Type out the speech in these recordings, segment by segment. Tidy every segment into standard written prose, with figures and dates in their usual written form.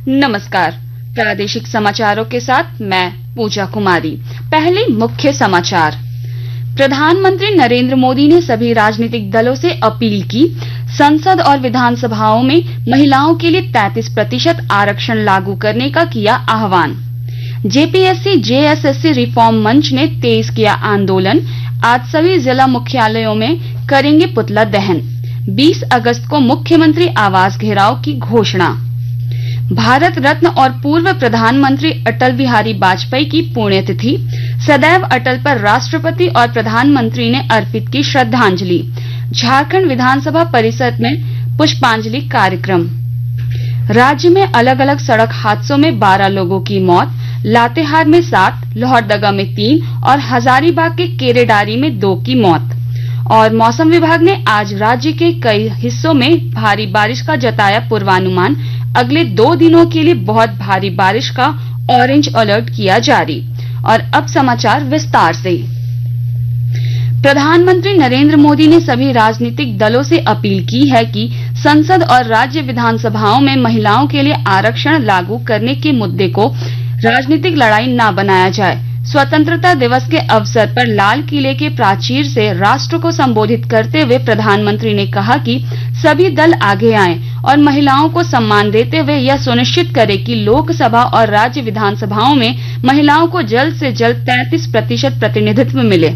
नमस्कार। प्रादेशिक समाचारों के साथ मैं पूजा कुमारी। पहले मुख्य समाचार। प्रधानमंत्री नरेंद्र मोदी ने सभी राजनीतिक दलों से अपील की, संसद और विधानसभाओं में महिलाओं के लिए 33% आरक्षण लागू करने का किया आह्वान। जेपीएससी जेएसएससी रिफॉर्म मंच ने तेज किया आंदोलन, आज सभी जिला मुख्यालयों में करेंगे पुतला दहन। 20 अगस्त को मुख्यमंत्री आवास घेराव की घोषणा। भारत रत्न और पूर्व प्रधानमंत्री अटल बिहारी वाजपेयी की पुण्यतिथि, सदैव अटल पर राष्ट्रपति और प्रधानमंत्री ने अर्पित की श्रद्धांजलि। झारखंड विधानसभा परिसर में पुष्पांजलि कार्यक्रम। राज्य में अलग अलग सड़क हादसों में 12 लोगों की मौत, लातेहार में 7, लोहरदगा में 3 और हजारीबाग के केरेडारी में 2 की मौत। और मौसम विभाग ने आज राज्य के कई हिस्सों में भारी बारिश का जताया पूर्वानुमान, अगले 2 दिनों के लिए बहुत भारी बारिश का ऑरेंज अलर्ट किया जारी। और अब समाचार विस्तार से। प्रधानमंत्री नरेंद्र मोदी ने सभी राजनीतिक दलों से अपील की है कि संसद और राज्य विधानसभाओं में महिलाओं के लिए आरक्षण लागू करने के मुद्दे को राजनीतिक लड़ाई न बनाया जाए। स्वतंत्रता दिवस के अवसर पर लाल किले के प्राचीर से राष्ट्र को संबोधित करते हुए प्रधानमंत्री ने कहा कि सभी दल आगे आएं और महिलाओं को सम्मान देते हुए यह सुनिश्चित करें कि लोकसभा और राज्य विधानसभाओं में महिलाओं को जल्द से जल्द 33% प्रतिनिधित्व मिले।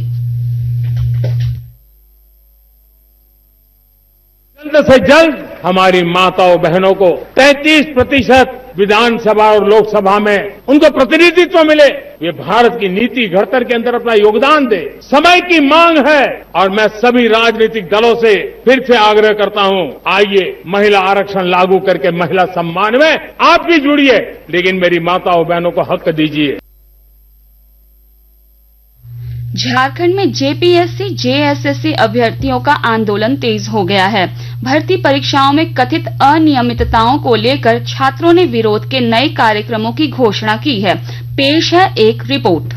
जल्द से जल्द हमारी माताओं बहनों को 33% विधानसभा और लोकसभा में उनको प्रतिनिधित्व मिले। ये भारत की नीति घड़तर के अंदर अपना योगदान दे, समय की मांग है। और मैं सभी राजनीतिक दलों से फिर से आग्रह करता हूं, आइए महिला आरक्षण लागू करके महिला सम्मान में आप भी जुड़िए, लेकिन मेरी माताओं बहनों को हक दीजिए। झारखंड में जेपीएससी जेएसएससी अभ्यर्थियों का आंदोलन तेज हो गया है। भर्ती परीक्षाओं में कथित अनियमितताओं को लेकर छात्रों ने विरोध के नए कार्यक्रमों की घोषणा की है। पेश है एक रिपोर्ट।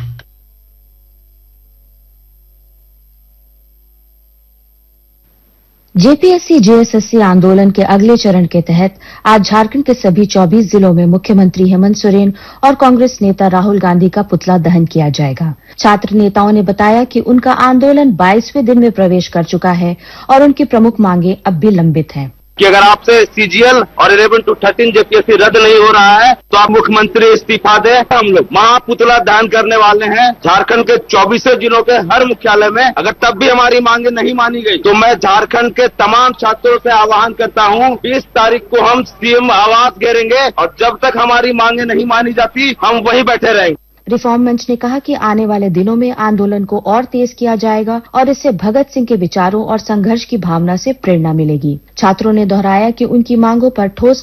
जेपीएससी जेएसएससी आंदोलन के अगले चरण के तहत आज झारखंड के सभी 24 जिलों में मुख्यमंत्री हेमंत सोरेन और कांग्रेस नेता राहुल गांधी का पुतला दहन किया जाएगा। छात्र नेताओं ने बताया कि उनका आंदोलन 22वें दिन में प्रवेश कर चुका है और उनकी प्रमुख मांगे अब भी लंबित हैं। कि अगर आपसे सीजीएल और 11 to 13 जेपीएससी रद्द नहीं हो रहा है तो आप मुख्यमंत्री इस्तीफा दें। हम लोग महापुतला दहन करने वाले हैं झारखंड के 24 जिलों के हर मुख्यालय में। अगर तब भी हमारी मांगे नहीं मानी गई तो मैं झारखंड के तमाम छात्रों से आह्वान करता हूं, 20 तारीख को हम सीएम आवास घेरेंगे और जब तक हमारी मांगे नहीं मानी जाती हम वहीं बैठे रहेंगे। रिफॉर्म मंच ने कहा कि आने वाले दिनों में आंदोलन को और तेज किया जाएगा और इससे भगत सिंह के विचारों और संघर्ष की भावना से प्रेरणा मिलेगी। छात्रों ने दोहराया कि उनकी मांगों पर ठोस